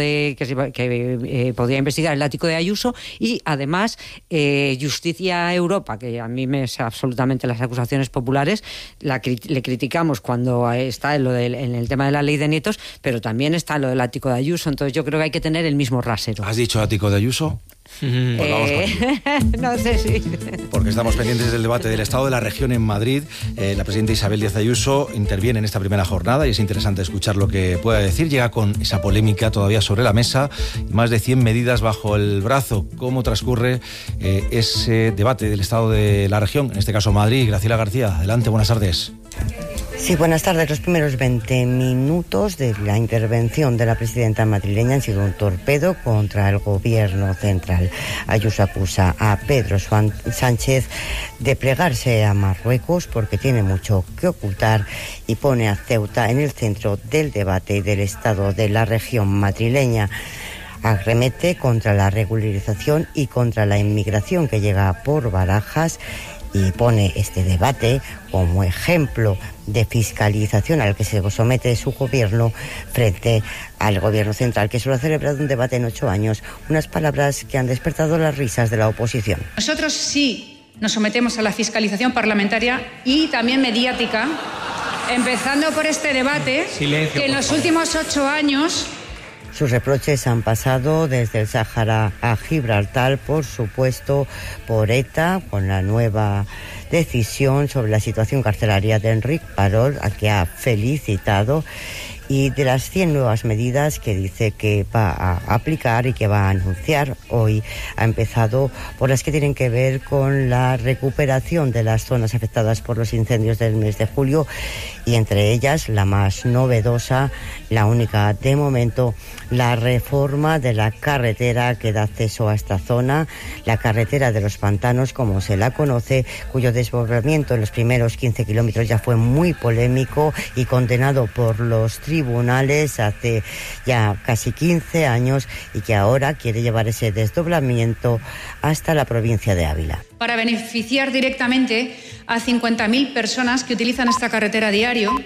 que podría investigar el ático de Ayuso, y además Justicia Europa, que a mí me es absolutamente las acusaciones populares, le criticamos cuando está en el tema de la ley de nietos, pero también está lo del ático de Ayuso. Entonces yo creo que hay que tener el mismo rasero. ¿Has dicho ático de Ayuso? Pues vamos no sé si... Porque estamos pendientes del debate del Estado de la Región en Madrid. La presidenta Isabel Díaz Ayuso interviene en esta primera jornada y es interesante escuchar lo que pueda decir. Llega con esa polémica todavía sobre la mesa y más de 100 medidas bajo el brazo. ¿Cómo transcurre ese debate del Estado de la Región? En este caso Madrid. Graciela García, adelante, buenas tardes. Sí, buenas tardes. Los primeros 20 minutos de la intervención de la presidenta madrileña han sido un torpedo contra el gobierno central. Ayuso acusa a Pedro Sánchez de plegarse a Marruecos porque tiene mucho que ocultar y pone a Ceuta en el centro del debate del Estado de la Región madrileña. Arremete contra la regularización y contra la inmigración que llega por Barajas y pone este debate como ejemplo de fiscalización al que se somete su gobierno frente al gobierno central, que solo ha celebrado un debate en 8 años. Unas palabras que han despertado las risas de la oposición. Nosotros sí nos sometemos a la fiscalización parlamentaria y también mediática, empezando por este debate. Silencio, que en los últimos 8 años... Sus reproches han pasado desde el Sáhara a Gibraltar, por supuesto, por ETA, con la nueva decisión sobre la situación carcelaria de Enric Parol, a que ha felicitado, y de las 100 nuevas medidas que dice que va a aplicar y que va a anunciar hoy. Ha empezado por las que tienen que ver con la recuperación de las zonas afectadas por los incendios del mes de julio, y entre ellas la más novedosa, la única de momento, la reforma de la carretera que da acceso a esta zona, la carretera de los pantanos, como se la conoce, cuyo desbordamiento en los primeros 15 kilómetros ya fue muy polémico y condenado por los tribunales hace ya casi 15 años, y que ahora quiere llevar ese desdoblamiento hasta la provincia de Ávila. Para beneficiar directamente a 50.000 personas que utilizan esta carretera a diario,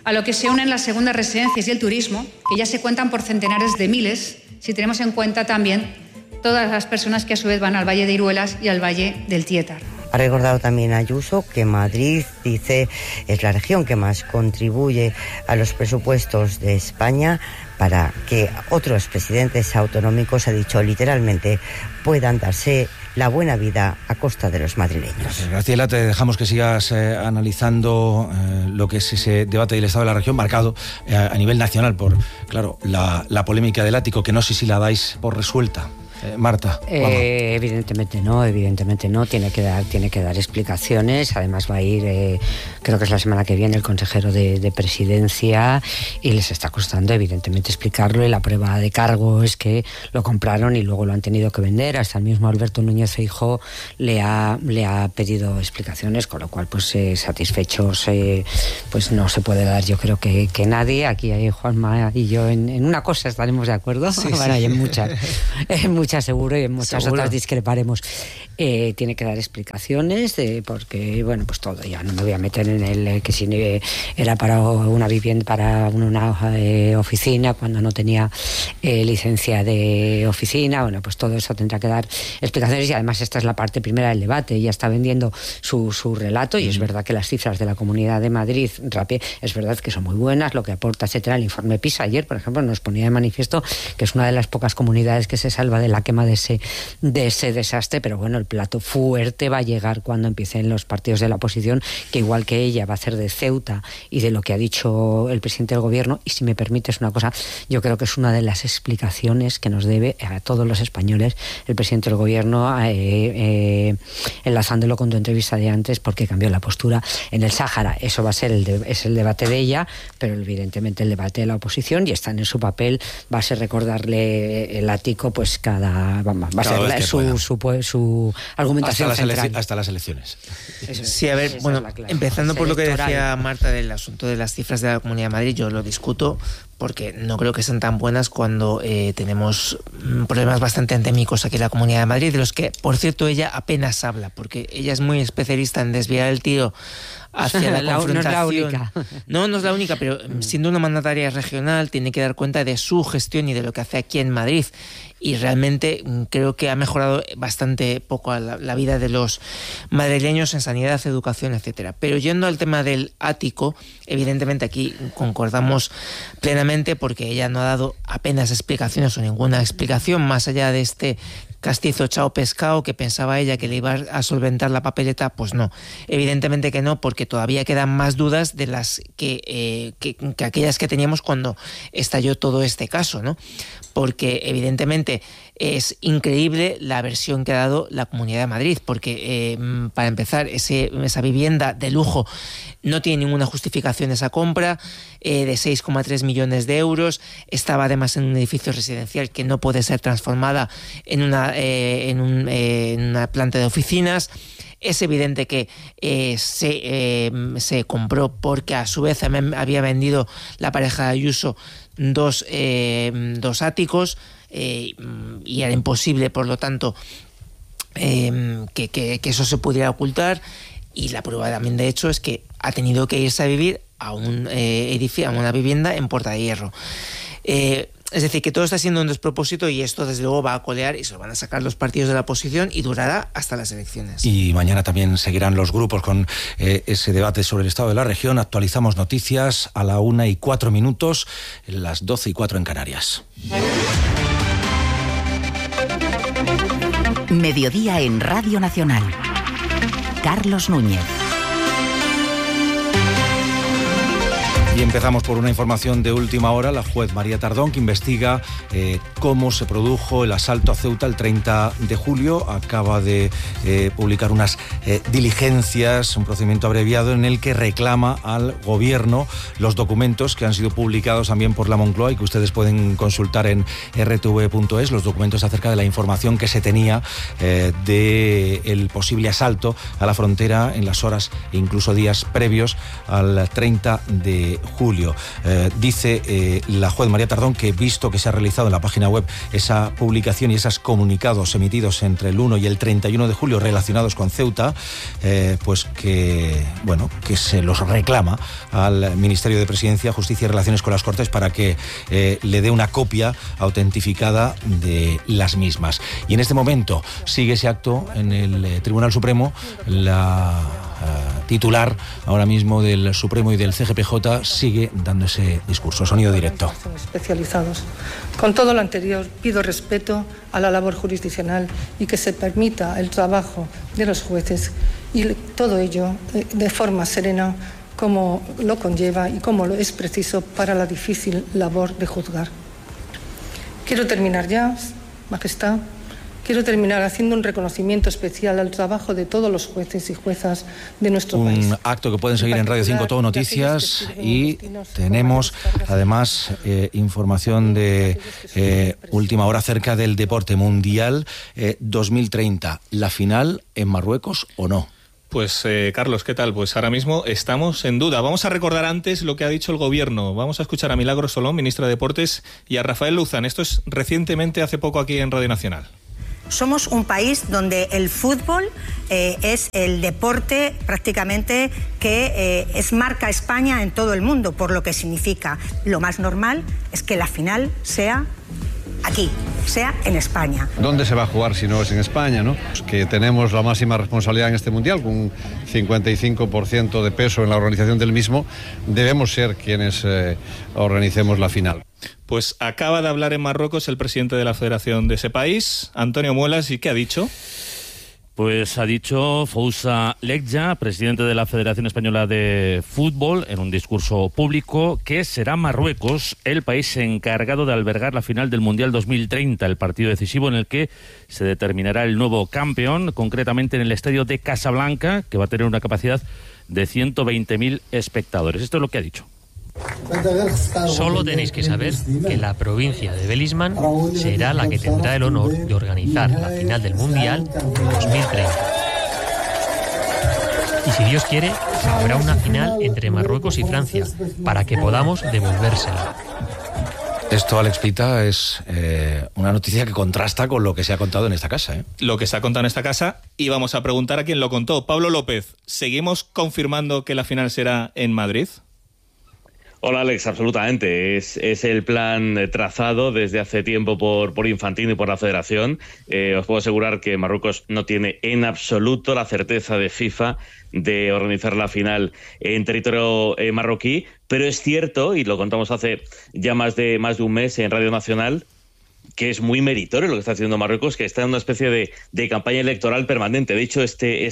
a lo que se unen las segundas residencias y el turismo, que ya se cuentan por centenares de miles, si tenemos en cuenta también todas las personas que a su vez van al Valle de Iruelas y al Valle del Tietar. Ha recordado también Ayuso que Madrid, dice, es la región que más contribuye a los presupuestos de España para que otros presidentes autonómicos, ha dicho literalmente, puedan darse la buena vida a costa de los madrileños. Gracias, Graciela. Te dejamos que sigas analizando lo que es ese debate del Estado de la región, marcado a nivel nacional por, claro, la polémica del ático, que no sé si la dais por resuelta. Marta. Evidentemente no, tiene que dar explicaciones. Además va a ir, creo que es la semana que viene, el consejero de Presidencia, y les está costando evidentemente explicarlo, y la prueba de cargo es que lo compraron y luego lo han tenido que vender. Hasta el mismo Alberto Núñez Feijóo le ha pedido explicaciones, con lo cual pues satisfechos pues no se puede dar, yo creo que nadie. Aquí Juanma y yo en una cosa estaremos de acuerdo, sí, bueno, sí. Y en muchas seguro, y en muchas otras discreparemos. Tiene que dar explicaciones porque, bueno, pues todo, ya no me voy a meter en el que si era para una vivienda, para una oficina, cuando no tenía licencia de oficina. Bueno, pues todo eso tendrá que dar explicaciones, y además esta es la parte primera del debate. Ella está vendiendo su relato, y es verdad que las cifras de la Comunidad de Madrid, es verdad que son muy buenas, lo que aporta, etcétera. El informe PISA ayer, por ejemplo, nos ponía de manifiesto que es una de las pocas comunidades que se salva de la quema de ese desastre, pero bueno, el plato fuerte va a llegar cuando empiecen los partidos de la oposición, que igual que ella va a hacer de Ceuta y de lo que ha dicho el presidente del gobierno. Y si me permites una cosa, yo creo que es una de las explicaciones que nos debe a todos los españoles el presidente del gobierno, enlazándolo con tu entrevista de antes, porque cambió la postura en el Sáhara. Eso va a ser es el debate de ella, pero evidentemente el debate de la oposición, y están en su papel, va a ser recordarle el ático, pues va a ser su argumentación hasta las elecciones. Sí, a ver, bueno, empezando por lo que decía Marta del asunto de las cifras de la Comunidad de Madrid, yo lo discuto porque no creo que sean tan buenas cuando tenemos problemas bastante endémicos aquí en la Comunidad de Madrid, de los que, por cierto, ella apenas habla, porque ella es muy especialista en desviar el tiro hacia la confrontación. No es la única. No es la única, pero siendo una mandataria regional tiene que dar cuenta de su gestión y de lo que hace aquí en Madrid. Y realmente creo que ha mejorado bastante poco la vida de los madrileños en sanidad, educación, etcétera. Pero yendo al tema del ático, evidentemente aquí concordamos plenamente, porque ella no ha dado apenas explicaciones o ninguna explicación más allá de este castizo chao pescado que pensaba ella que le iba a solventar la papeleta. Pues no, evidentemente que no, porque todavía quedan más dudas de las que aquellas que teníamos cuando estalló todo este caso, ¿no? Porque evidentemente es increíble la versión que ha dado la Comunidad de Madrid, porque para empezar, esa vivienda de lujo no tiene ninguna justificación, esa compra de 6,3 millones de euros, estaba además en un edificio residencial que no puede ser transformada en una planta de oficinas. Es evidente que se compró porque a su vez había vendido la pareja de Ayuso dos áticos, y era imposible, por lo tanto, que eso se pudiera ocultar. Y la prueba también, de hecho, es que ha tenido que irse a vivir a un edificio, a una vivienda en Puerta de Hierro. Es decir, que todo está siendo un despropósito, y esto desde luego va a colear y se lo van a sacar los partidos de la oposición, y durará hasta las elecciones. Y mañana también seguirán los grupos con ese debate sobre el estado de la región. Actualizamos noticias a la 1:04, las 12:04 en Canarias. Mediodía en Radio Nacional. Carlos Núñez. Y empezamos por una información de última hora. La juez María Tardón, que investiga cómo se produjo el asalto a Ceuta el 30 de julio, acaba de publicar unas diligencias, un procedimiento abreviado en el que reclama al gobierno los documentos que han sido publicados también por la Moncloa y que ustedes pueden consultar en rtv.es, los documentos acerca de la información que se tenía del posible asalto a la frontera en las horas e incluso días previos al 30 de julio. Dice la juez María Tardón que, visto que se ha realizado en la página web esa publicación y esos comunicados emitidos entre el 1 y el 31 de julio relacionados con Ceuta, pues que se los reclama al Ministerio de Presidencia, Justicia y Relaciones con las Cortes para que le dé una copia autentificada de las mismas. Y en este momento sigue ese acto en el Tribunal Supremo. La titular ahora mismo del Supremo y del CGPJ sigue dando ese discurso. Sonido directo. Especializados. Con todo lo anterior, pido respeto a la labor jurisdiccional y que se permita el trabajo de los jueces y todo ello de forma serena, como lo conlleva y como lo es preciso para la difícil labor de juzgar. Quiero terminar ya, Majestad. Quiero terminar haciendo un reconocimiento especial al trabajo de todos los jueces y juezas de nuestro país. Un acto que pueden seguir en Radio 5 Todo Noticias, y tenemos además información de última hora acerca del deporte mundial 2030. ¿La final en Marruecos o no? Pues Carlos, ¿qué tal? Pues ahora mismo estamos en duda. Vamos a recordar antes lo que ha dicho el Gobierno. Vamos a escuchar a Milagros Solón, ministra de Deportes, y a Rafael Luzán. Esto es recientemente, hace poco, aquí en Radio Nacional. Somos un país donde el fútbol es el deporte prácticamente que es marca España en todo el mundo, por lo que significa. Lo más normal es que la final sea aquí, sea en España. ¿Dónde se va a jugar si no es en España, no? Que tenemos la máxima responsabilidad en este Mundial, con un 55% de peso en la organización del mismo, debemos ser quienes organicemos la final. Pues acaba de hablar en Marruecos el presidente de la federación de ese país, Antonio Muelas, ¿y qué ha dicho? Pues ha dicho Fousa Lekja, presidente de la Federación Española de Fútbol, en un discurso público, que será Marruecos el país encargado de albergar la final del Mundial 2030, el partido decisivo en el que se determinará el nuevo campeón, concretamente en el estadio de Casablanca, que va a tener una capacidad de 120.000 espectadores. Esto es lo que ha dicho. Solo tenéis que saber que la provincia de Belisman será la que tendrá el honor de organizar la final del Mundial en 2030. Y si Dios quiere, habrá una final entre Marruecos y Francia, para que podamos devolvérsela. Esto, Alex Pita, es una noticia que contrasta con lo que se ha contado en esta casa. Lo que se ha contado en esta casa, y vamos a preguntar a quién lo contó. Pablo López, ¿seguimos confirmando que la final será en Madrid? Hola Alex, absolutamente. Es el plan trazado desde hace tiempo por Infantino y por la Federación. Os puedo asegurar que Marruecos no tiene en absoluto la certeza de FIFA de organizar la final en territorio marroquí, pero es cierto, y lo contamos hace ya más de un mes en Radio Nacional, que es muy meritorio lo que está haciendo Marruecos, que está en una especie de campaña electoral permanente. De hecho,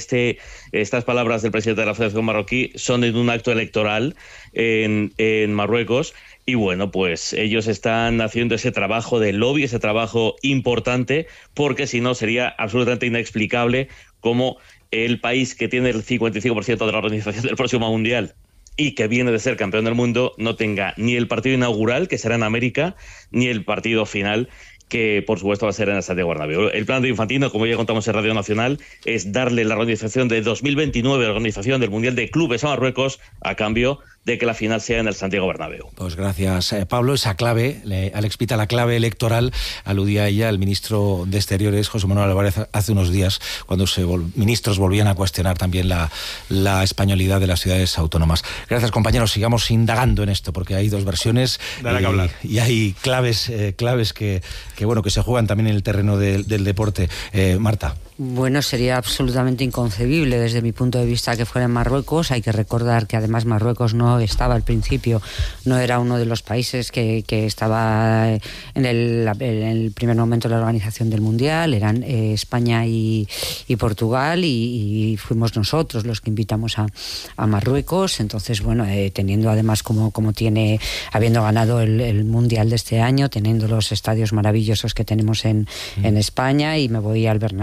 estas palabras del presidente de la Federación marroquí son en un acto electoral en Marruecos. Y bueno, pues ellos están haciendo ese trabajo de lobby, ese trabajo importante, porque si no sería absolutamente inexplicable cómo el país que tiene el 55% de la organización del próximo Mundial y que viene de ser campeón del mundo no tenga ni el partido inaugural, que será en América, ni el partido final, que por supuesto va a ser en el Santiago Bernabéu. El plan de Infantino, como ya contamos en Radio Nacional, es darle la organización de 2029, la organización del Mundial de Clubes a Marruecos, a cambio de que la final sea en el Santiago Bernabéu. Pues gracias, Pablo. Esa clave, Alex Pita, la clave electoral, aludía a ella el ministro de Exteriores, José Manuel Álvarez, hace unos días, cuando ministros volvían a cuestionar también la españolidad de las ciudades autónomas. Gracias, compañeros. Sigamos indagando en esto, porque hay dos versiones y hay claves que se juegan también en el terreno del deporte. Marta. Bueno, sería absolutamente inconcebible desde mi punto de vista que fuera en Marruecos. Hay que recordar que además Marruecos no estaba al principio, no era uno de los países que estaba en el primer momento de la organización del Mundial. Eran España y Portugal, y fuimos nosotros los que invitamos a Marruecos. Entonces, bueno, teniendo además como tiene, habiendo ganado el Mundial de este año, teniendo los estadios maravillosos que tenemos en España, y me voy al Bernabéu,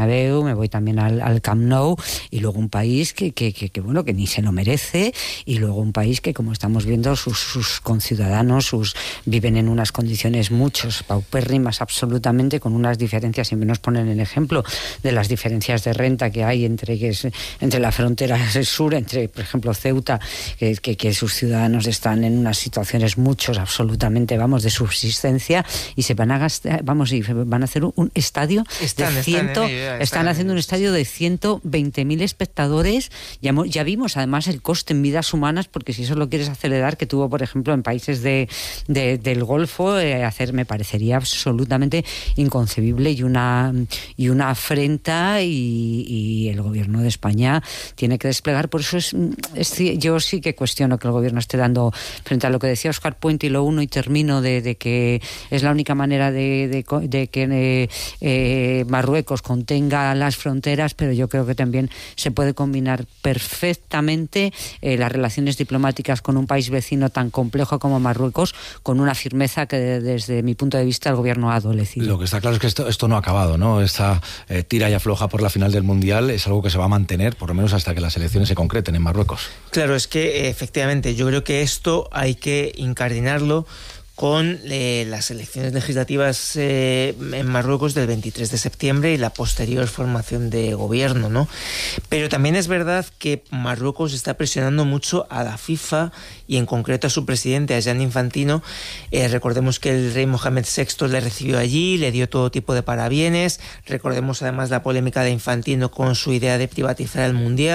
Bernabéu, me voy también al Camp Nou, y luego un país que bueno, que ni se lo merece, y luego un país que, como estamos viendo, sus conciudadanos viven en unas condiciones muchos paupérrimas absolutamente, con unas diferencias, siempre nos ponen el ejemplo de las diferencias de renta que hay entre la frontera sur, entre, por ejemplo, Ceuta, que sus ciudadanos están en unas situaciones muchos absolutamente, de subsistencia, y se van a gastar, y van a hacer un estadio están haciendo un estadio de 120.000 espectadores. Ya vimos además el coste en vidas humanas, porque si eso lo quieres acelerar, que tuvo, por ejemplo, en países del Golfo, me parecería absolutamente inconcebible y una afrenta, y el gobierno de España tiene que desplegar. Por eso yo sí que cuestiono que el gobierno esté dando, frente a lo que decía Oscar Puente, y lo uno y termino, de que es la única manera de que Marruecos contenga las fronteras, pero yo creo que también se puede combinar perfectamente las relaciones diplomáticas con un país vecino tan complejo como Marruecos, con una firmeza que desde mi punto de vista el gobierno ha adolecido. Lo que está claro es que esto no ha acabado, ¿no? Esta tira y afloja por la final del Mundial es algo que se va a mantener, por lo menos hasta que las elecciones se concreten en Marruecos. Claro, es que efectivamente yo creo que esto hay que incardinarlo con las elecciones legislativas en Marruecos del 23 de septiembre y la posterior formación de gobierno, ¿no? Pero también es verdad que Marruecos está presionando mucho a la FIFA y en concreto a su presidente, a Gianni Infantino. Recordemos que el rey Mohamed VI le recibió allí, le dio todo tipo de parabienes. Recordemos además la polémica de Infantino con su idea de privatizar el Mundial.